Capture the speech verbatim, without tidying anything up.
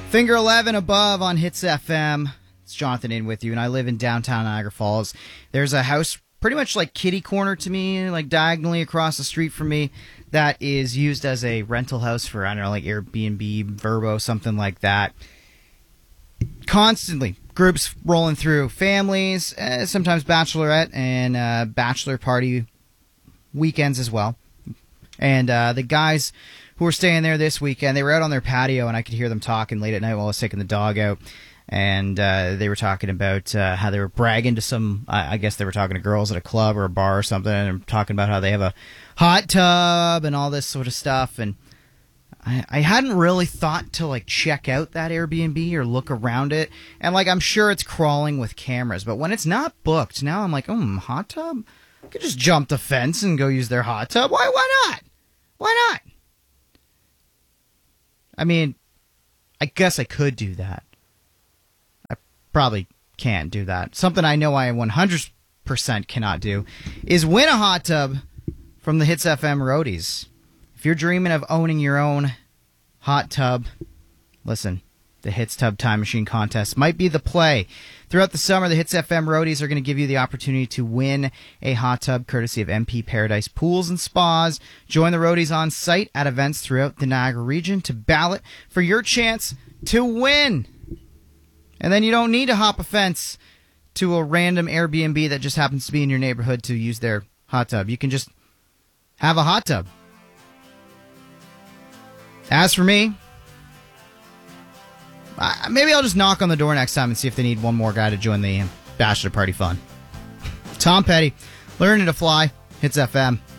Finger eleven above on Hits F M. It's Jonathan in with you, and I live in downtown Niagara Falls. There's a house pretty much like kitty corner to me, like diagonally across the street from me, that is used as a rental house for, I don't know, like Airbnb, Verbo, something like that. Constantly, groups rolling through, families, uh, sometimes bachelorette and uh, bachelor party weekends as well. And uh, the guys who were staying there this weekend, they were out on their patio, and I could hear them talking late at night while I was taking the dog out. And uh, they were talking about uh, how they were bragging to some, I guess they were talking to girls at a club or a bar or something, and talking about how they have a hot tub and all this sort of stuff. And I, I hadn't really thought to, like, check out that Airbnb or look around it. And, like, I'm sure it's crawling with cameras. But when it's not booked, now I'm like, oh, hot tub? I could just jump the fence and go use their hot tub. Why, why not? Why not? I mean, I guess I could do that. I probably can't do that. Something I know I one hundred percent cannot do is win a hot tub from the Hits F M Roadies. If you're dreaming of owning your own hot tub, listen, the Hits Tub Time Machine Contest might be the play. Throughout the summer, the Hits F M Roadies are going to give you the opportunity to win a hot tub courtesy of M P Paradise Pools and Spas. Join the Roadies on site at events throughout the Niagara region to ballot for your chance to win. And then you don't need to hop a fence to a random Airbnb that just happens to be in your neighborhood to use their hot tub. You can just have a hot tub. As for me, Uh, maybe I'll just knock on the door next time and see if they need one more guy to join the bachelor party fun. Tom Petty, learning to fly, Hits F M.